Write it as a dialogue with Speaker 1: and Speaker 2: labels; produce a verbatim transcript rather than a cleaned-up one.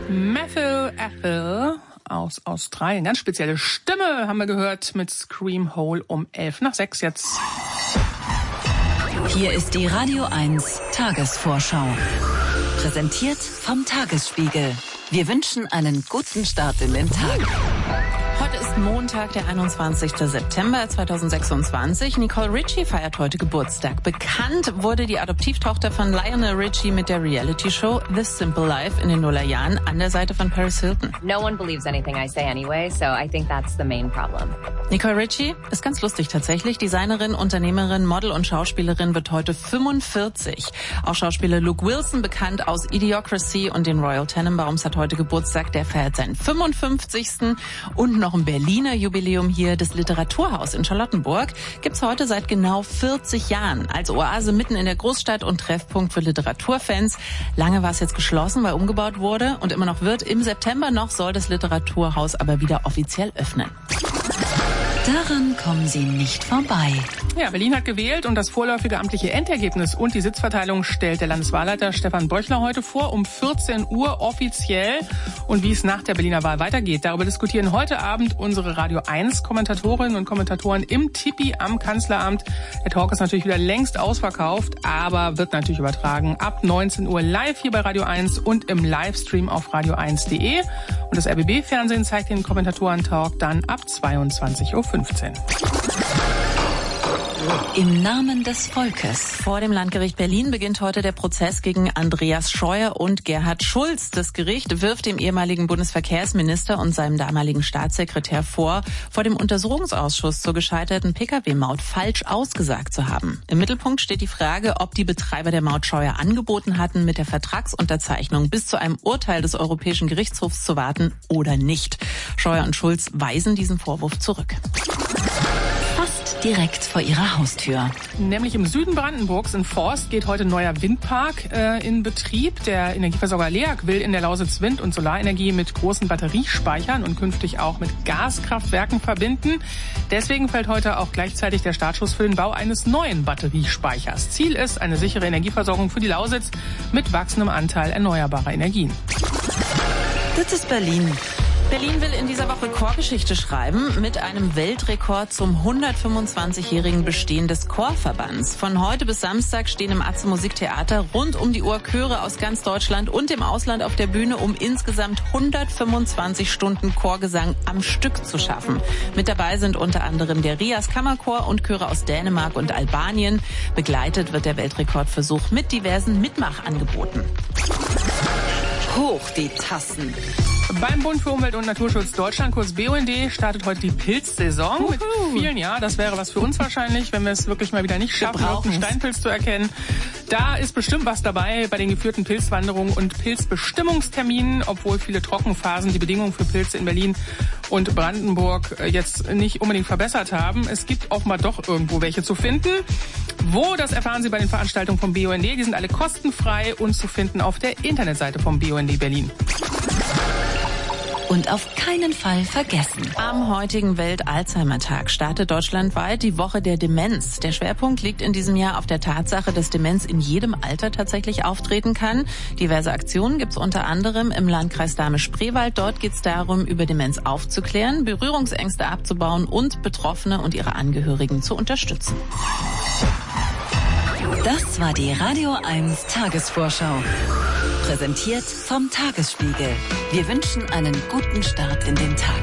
Speaker 1: Matthew Ethel aus Australien. Ganz spezielle Stimme haben wir gehört mit Scream Hole um elf nach sechs jetzt.
Speaker 2: Hier ist die Radio eins Tagesvorschau. Präsentiert vom Tagesspiegel. Wir wünschen einen guten Start in den Tag.
Speaker 3: Heute ist Montag, der einundzwanzigster September zweitausendsechsundzwanzig. Nicole Richie feiert heute Geburtstag. Bekannt wurde die Adoptivtochter von Lionel Richie mit der Reality-Show The Simple Life in den Nullerjahren an der Seite von Paris Hilton.
Speaker 4: No one believes anything I say anyway, so I think that's the main problem.
Speaker 3: Nicole Richie ist ganz lustig tatsächlich. Designerin, Unternehmerin, Model und Schauspielerin wird heute fünfundvierzig. Auch Schauspieler Luke Wilson, bekannt aus Idiocracy und den Royal Tenenbaums, hat heute Geburtstag. Der feiert seinen fünfundfünfzigsten Und noch ein Berliner Jubiläum hier. Das Literaturhaus in Charlottenburg gibt's heute seit genau vierzig Jahren. Als Oase mitten in der Großstadt und Treffpunkt für Literaturfans. Lange war es jetzt geschlossen, weil umgebaut wurde und immer noch wird. Im September noch soll das Literaturhaus aber wieder offiziell öffnen.
Speaker 2: Daran kommen Sie nicht vorbei.
Speaker 1: Ja, Berlin hat gewählt und das vorläufige amtliche Endergebnis und die Sitzverteilung stellt der Landeswahlleiter Stefan Böchler heute vor um vierzehn Uhr offiziell. Und wie es nach der Berliner Wahl weitergeht, darüber diskutieren heute Abend unsere Radio eins Kommentatorinnen und Kommentatoren im Tipi am Kanzleramt. Der Talk ist natürlich wieder längst ausverkauft, aber wird natürlich übertragen ab neunzehn Uhr live hier bei Radio eins und im Livestream auf radio eins punkt de. Und das R B B-Fernsehen zeigt den Kommentatoren-Talk dann ab zweiundzwanzig Uhr fünfzehn.
Speaker 2: Im Namen des Volkes.
Speaker 3: Vor dem Landgericht Berlin beginnt heute der Prozess gegen Andreas Scheuer und Gerhard Schulz. Das Gericht wirft dem ehemaligen Bundesverkehrsminister und seinem damaligen Staatssekretär vor, vor dem Untersuchungsausschuss zur gescheiterten Pkw Maut falsch ausgesagt zu haben. Im Mittelpunkt steht die Frage, ob die Betreiber der Maut Scheuer angeboten hatten, mit der Vertragsunterzeichnung bis zu einem Urteil des Europäischen Gerichtshofs zu warten oder nicht. Scheuer und Schulz weisen diesen Vorwurf zurück.
Speaker 2: Fast direkt vor ihrer Haustür.
Speaker 1: Nämlich im Süden Brandenburgs in Forst geht heute ein neuer Windpark äh, in Betrieb. Der Energieversorger LEAG will in der Lausitz Wind- und Solarenergie mit großen Batteriespeichern und künftig auch mit Gaskraftwerken verbinden. Deswegen fällt heute auch gleichzeitig der Startschuss für den Bau eines neuen Batteriespeichers. Ziel ist eine sichere Energieversorgung für die Lausitz mit wachsendem Anteil erneuerbarer Energien.
Speaker 3: Das ist Berlin. Berlin will in dieser Woche Chorgeschichte schreiben mit einem Weltrekord zum hundertfünfundzwanzigjährigen Bestehen des Chorverbands. Von heute bis Samstag stehen im Atze Musiktheater rund um die Uhr Chöre aus ganz Deutschland und dem Ausland auf der Bühne, um insgesamt hundertfünfundzwanzig Stunden Chorgesang am Stück zu schaffen. Mit dabei sind unter anderem der Rias Kammerchor und Chöre aus Dänemark und Albanien. Begleitet wird der Weltrekordversuch mit diversen Mitmachangeboten.
Speaker 2: Hoch die Tassen.
Speaker 1: Beim Bund für Umwelt und Naturschutz Deutschland, kurz B U N D, startet heute die Pilzsaison. Uhu. Mit vielen, ja, das wäre was für uns wahrscheinlich, wenn wir es wirklich mal wieder nicht schaffen, einen Steinpilz zu erkennen. Da ist bestimmt was dabei bei den geführten Pilzwanderungen und Pilzbestimmungsterminen, obwohl viele Trockenphasen die Bedingungen für Pilze in Berlin und Brandenburg jetzt nicht unbedingt verbessert haben. Es gibt offenbar doch irgendwo welche zu finden. Wo, das erfahren Sie bei den Veranstaltungen vom B U N D. Die sind alle kostenfrei und zu finden auf der Internetseite vom B U N D Berlin.
Speaker 2: Und auf keinen Fall vergessen.
Speaker 3: Am heutigen Welt-Alzheimer-Tag startet deutschlandweit die Woche der Demenz. Der Schwerpunkt liegt in diesem Jahr auf der Tatsache, dass Demenz in jedem Alter tatsächlich auftreten kann. Diverse Aktionen gibt's unter anderem im Landkreis Dahme-Spreewald. Dort geht's darum, über Demenz aufzuklären, Berührungsängste abzubauen und Betroffene und ihre Angehörigen zu unterstützen.
Speaker 2: Das war die Radio eins Tagesvorschau. Präsentiert vom Tagesspiegel. Wir wünschen einen guten Start in den Tag.